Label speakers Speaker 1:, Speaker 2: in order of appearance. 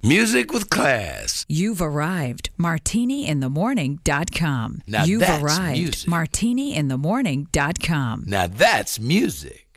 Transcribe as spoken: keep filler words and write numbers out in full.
Speaker 1: Music with class.
Speaker 2: You've arrived. martini in the morning dot com.
Speaker 1: Now
Speaker 2: You've
Speaker 1: that's
Speaker 2: arrived.
Speaker 1: music.
Speaker 2: martini in the morning dot com.
Speaker 1: Now that's music.